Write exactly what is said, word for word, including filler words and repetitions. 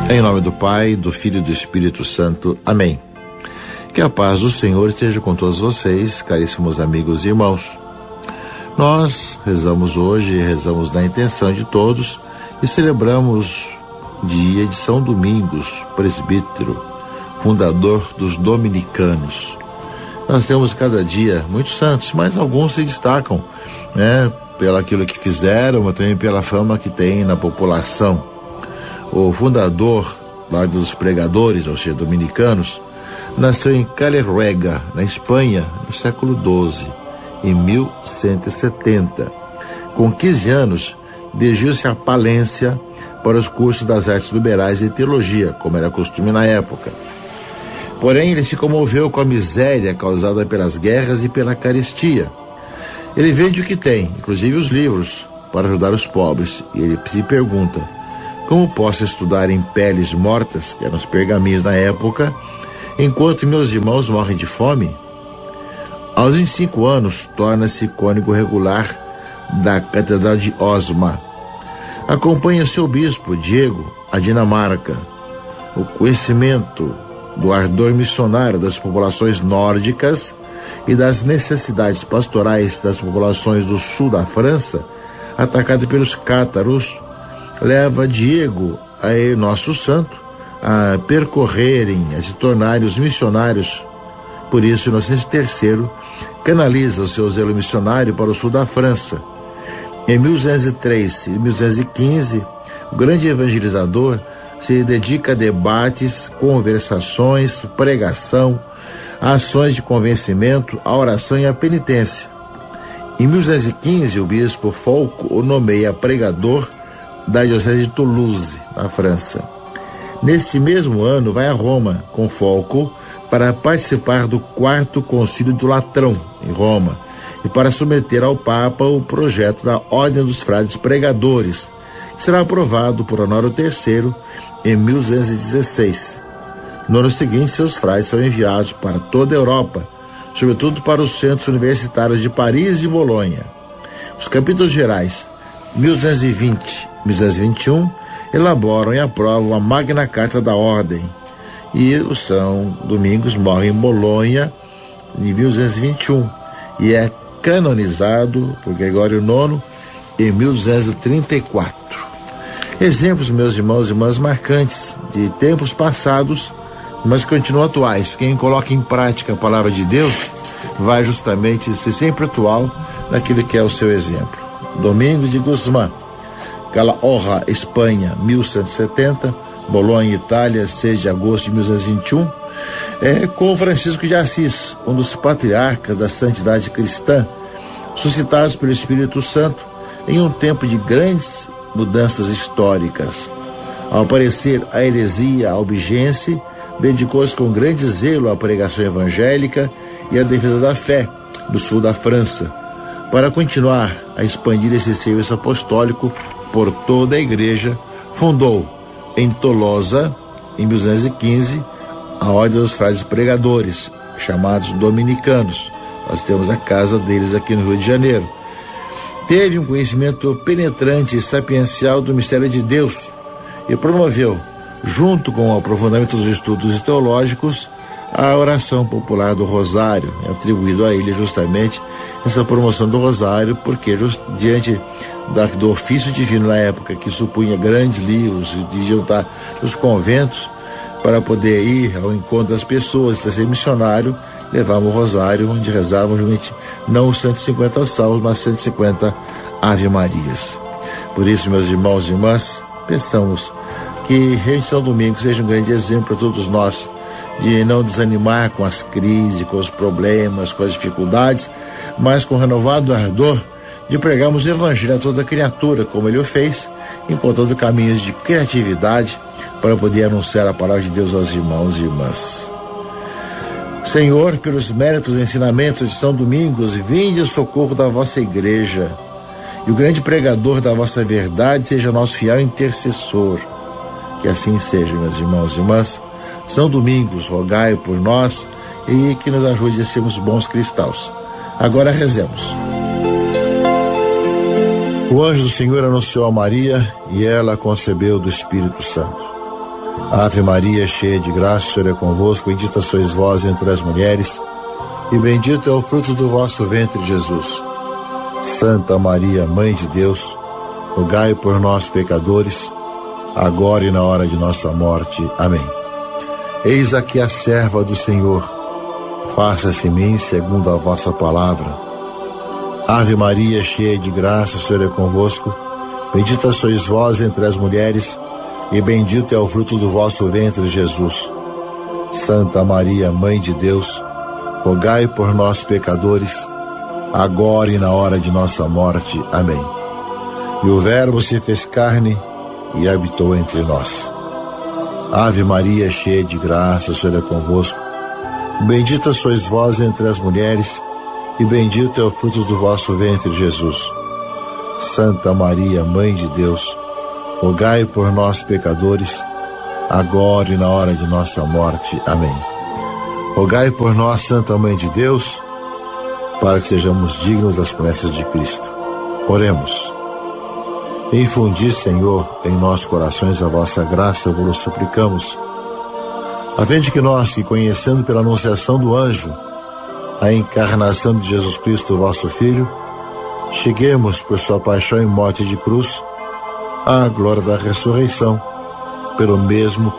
Em nome do Pai, do Filho e do Espírito Santo. Amém. Que a paz do Senhor esteja com todos vocês, caríssimos amigos e irmãos. Nós rezamos hoje, rezamos na intenção de todos e celebramos o dia de São Domingos, presbítero, fundador dos dominicanos. Nós temos cada dia muitos santos, mas alguns se destacam, né, pelo aquilo que fizeram, mas também pela fama que tem na população. O fundador lá dos pregadores, ou seja, dominicanos, nasceu em Caleruega, na Espanha, no século doze, em mil cento e setenta. Com quinze anos, dirigiu-se à Palência para os cursos das artes liberais e teologia, como era costume na época. Porém, ele se comoveu com a miséria causada pelas guerras e pela carestia. Ele vende o que tem, inclusive os livros, para ajudar os pobres, e ele se pergunta: como posso estudar em peles mortas, que eram os pergaminhos na época, enquanto meus irmãos morrem de fome? Aos vinte e cinco anos, torna-se cônego regular da Catedral de Osma. Acompanha seu bispo, Diego, à Dinamarca. O conhecimento do ardor missionário das populações nórdicas e das necessidades pastorais das populações do sul da França, atacadas pelos cátaros, leva Diego, a nosso santo, a percorrerem, a se tornarem os missionários. Por isso, Inocêncio terceiro canaliza o seu zelo missionário para o sul da França. Em mil duzentos e três e mil duzentos e quinze, o grande evangelizador se dedica a debates, conversações, pregação, ações de convencimento, a oração e a penitência. Em mil duzentos e quinze, o bispo Folco o nomeia pregador da diocese de Toulouse, na França. Neste mesmo ano, vai a Roma com Folco para participar do quarto concílio do Latrão, em Roma, e para submeter ao Papa o projeto da Ordem dos Frades Pregadores, que será aprovado por Honório terceiro em mil duzentos e dezesseis. No ano seguinte, seus frades são enviados para toda a Europa, sobretudo para os centros universitários de Paris e Bolonha. Os capítulos gerais, mil duzentos e vinte e mil duzentos e vinte e um, elaboram e aprovam a Magna Carta da Ordem, e o São Domingos morre em Bolonha em mil duzentos e vinte e um e é canonizado por Gregório nono em mil duzentos e trinta e quatro. Exemplos, meus irmãos e irmãs, marcantes de tempos passados, mas que continuam atuais. Quem coloca em prática a palavra de Deus vai justamente ser sempre atual naquilo que é o seu exemplo. Domingos de Guzmán, Calahorra, Espanha, mil cento e setenta, Bolonha, Itália, seis de agosto de mil duzentos e vinte e um, é, com Francisco de Assis, um dos patriarcas da santidade cristã, suscitados pelo Espírito Santo em um tempo de grandes mudanças históricas. Ao aparecer a heresia albigense, dedicou-se com grande zelo à pregação evangélica e à defesa da fé no sul da França, para continuar a expandir esse serviço apostólico por toda a igreja. Fundou em Tolosa, em mil duzentos e quinze, a Ordem dos Frades Pregadores, chamados dominicanos. Nós temos a casa deles aqui no Rio de Janeiro. Teve um conhecimento penetrante e sapiencial do mistério de Deus e promoveu, junto com o aprofundamento dos estudos teológicos, a oração popular do Rosário, atribuído a ele justamente essa promoção do Rosário, porque just, diante da, do ofício divino na época, que supunha grandes livros de juntar os conventos para poder ir ao encontro das pessoas, ser missionário, levavam o Rosário, onde rezavam justamente não os cento e cinquenta salmos, mas cento e cinquenta Ave Marias. Por isso, meus irmãos e irmãs, pensamos que São Domingos seja um grande exemplo para todos nós, de não desanimar com as crises, com os problemas, com as dificuldades, mas com renovado ardor de pregarmos o Evangelho a toda criatura, como ele o fez, encontrando caminhos de criatividade para poder anunciar a palavra de Deus aos irmãos e irmãs. Senhor, pelos méritos e ensinamentos de São Domingos, vinde o socorro da vossa igreja, e o grande pregador da vossa verdade seja nosso fiel intercessor. Que assim seja, meus irmãos e irmãs. São Domingos, rogai por nós e que nos ajude a sermos bons cristãos. Agora rezemos. O anjo do Senhor anunciou a Maria e ela concebeu do Espírito Santo. Ave Maria, cheia de graça, o Senhor é convosco, bendita sois vós entre as mulheres, e bendito é o fruto do vosso ventre, Jesus. Santa Maria, Mãe de Deus, rogai por nós, pecadores, agora e na hora de nossa morte. Amém. Eis aqui a serva do Senhor, faça-se em mim segundo a vossa palavra. Ave Maria, cheia de graça, o Senhor é convosco, bendita sois vós entre as mulheres, e bendito é o fruto do vosso ventre, Jesus. Santa Maria, Mãe de Deus, rogai por nós, pecadores, agora e na hora de nossa morte. Amém. E o Verbo se fez carne e habitou entre nós. Ave Maria, cheia de graça, o Senhor é convosco. Bendita sois vós entre as mulheres, e bendito é o fruto do vosso ventre, Jesus. Santa Maria, Mãe de Deus, rogai por nós, pecadores, agora e na hora de nossa morte. Amém. Rogai por nós, Santa Mãe de Deus, para que sejamos dignos das promessas de Cristo. Oremos. Infundi, Senhor, em nossos corações a vossa graça, vos suplicamos, a fim de que nós, que conhecendo pela anunciação do anjo a encarnação de Jesus Cristo, vosso Filho, cheguemos por sua paixão e morte de cruz à glória da ressurreição, pelo mesmo